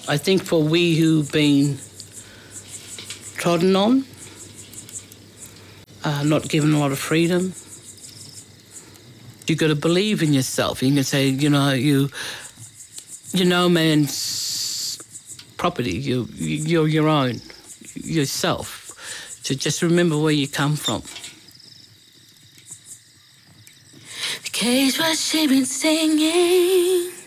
I think for we who've been trodden on, not given a lot of freedom, you got to believe in yourself. You can say, you're no man's property. You're your own, yourself. So just remember where you come from. The cage was she been singing.